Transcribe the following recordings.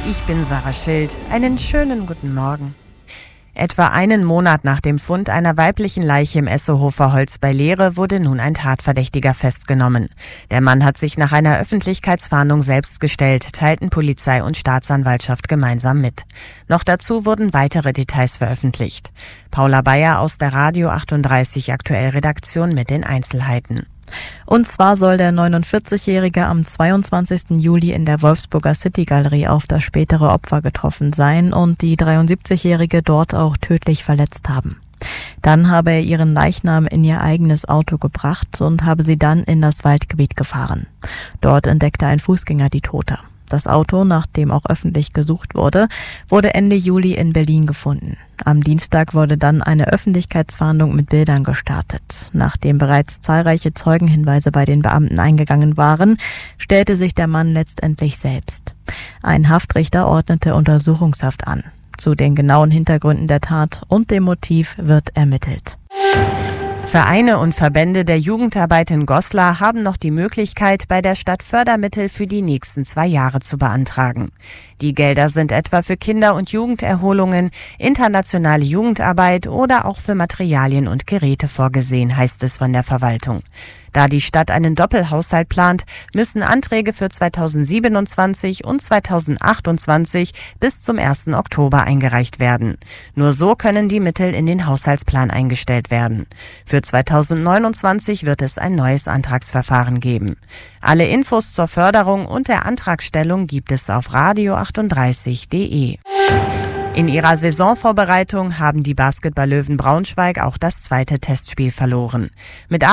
ich bin Sarah Schild. Einen schönen guten Morgen. Etwa einen Monat nach dem Fund einer weiblichen Leiche im Essehofer Holz bei Lehre wurde nun ein Tatverdächtiger festgenommen. Der Mann hat sich nach einer Öffentlichkeitsfahndung selbst gestellt, teilten Polizei und Staatsanwaltschaft gemeinsam mit. Noch dazu wurden weitere Details veröffentlicht. Paula Bayer aus der Radio 38 Aktuell Redaktion mit den Einzelheiten. Und zwar soll der 49-Jährige am 22. Juli in der Wolfsburger City-Galerie auf das spätere Opfer getroffen sein und die 73-Jährige dort auch tödlich verletzt haben. Dann habe er ihren Leichnam in ihr eigenes Auto gebracht und habe sie dann in das Waldgebiet gefahren. Dort entdeckte ein Fußgänger die Tote. Das Auto, nach dem auch öffentlich gesucht wurde, wurde Ende Juli in Berlin gefunden. Am Dienstag wurde dann eine Öffentlichkeitsfahndung mit Bildern gestartet. Nachdem bereits zahlreiche Zeugenhinweise bei den Beamten eingegangen waren, stellte sich der Mann letztendlich selbst. Ein Haftrichter ordnete Untersuchungshaft an. Zu den genauen Hintergründen der Tat und dem Motiv wird ermittelt. Vereine und Verbände der Jugendarbeit in Goslar haben noch die Möglichkeit, bei der Stadt Fördermittel für die nächsten 2 Jahre zu beantragen. Die Gelder sind etwa für Kinder- und Jugenderholungen, internationale Jugendarbeit oder auch für Materialien und Geräte vorgesehen, heißt es von der Verwaltung. Da die Stadt einen Doppelhaushalt plant, müssen Anträge für 2027 und 2028 bis zum 1. Oktober eingereicht werden. Nur so können die Mittel in den Haushaltsplan eingestellt werden. Für 2029 wird es ein neues Antragsverfahren geben. Alle Infos zur Förderung und der Antragstellung gibt es auf radio38.de. In ihrer Saisonvorbereitung haben die Basketball-Löwen Braunschweig auch das zweite Testspiel verloren. Mit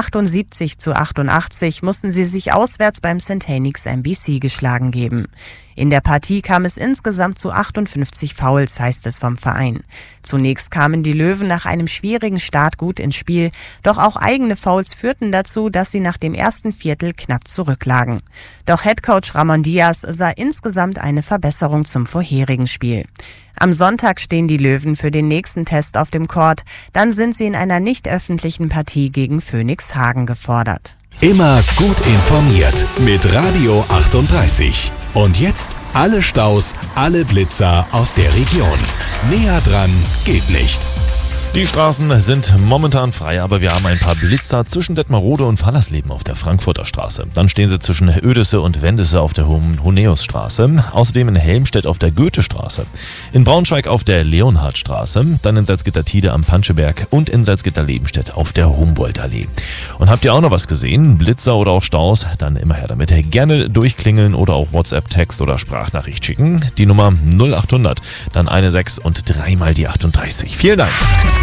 78:88 mussten sie sich auswärts beim St. Henix MBC geschlagen geben. In der Partie kam es insgesamt zu 58 Fouls, heißt es vom Verein. Zunächst kamen die Löwen nach einem schwierigen Start gut ins Spiel, doch auch eigene Fouls führten dazu, dass sie nach dem ersten Viertel knapp zurücklagen. Doch Headcoach Ramon Diaz sah insgesamt eine Verbesserung zum vorherigen Spiel. Am Sonntag stehen die Löwen für den nächsten Test auf dem Court, dann sind sie in einer nicht öffentlichen Partie gegen Phoenix Hagen gefordert. Immer gut informiert mit Radio 38. Und jetzt alle Staus, alle Blitzer aus der Region. Näher dran geht nicht. Die Straßen sind momentan frei, aber wir haben ein paar Blitzer zwischen Detmarode und Fallersleben auf der Frankfurter Straße. Dann stehen sie zwischen Oedesse und Wendesse auf der Huneusstraße. Außerdem in Helmstedt auf der Goethestraße. In Braunschweig auf der Leonhardstraße. Dann in Salzgitter-Tiede am Panscheberg und in Salzgitter-Lebenstedt auf der Humboldtallee. Und habt ihr auch noch was gesehen? Blitzer oder auch Staus? Dann immer her damit. Gerne durchklingeln oder auch WhatsApp-Text oder Sprachnachricht schicken. Die Nummer 0800, dann 16 und 3 mal die 38. Vielen Dank.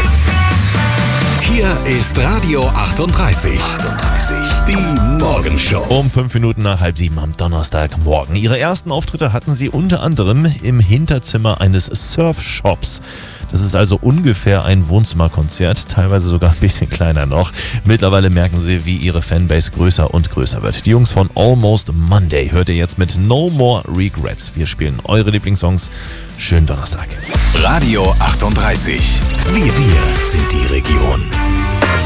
Hier ist Radio 38. Die Morgenshow. Um 5 Minuten nach 6:30 am Donnerstagmorgen. Ihre ersten Auftritte hatten sie unter anderem im Hinterzimmer eines Surfshops. Das ist also ungefähr ein Wohnzimmerkonzert, teilweise sogar ein bisschen kleiner noch. Mittlerweile merken sie, wie ihre Fanbase größer und größer wird. Die Jungs von Almost Monday hört ihr jetzt mit No More Regrets. Wir spielen eure Lieblingssongs. Schönen Donnerstag. Radio 38. Wir sind die Region.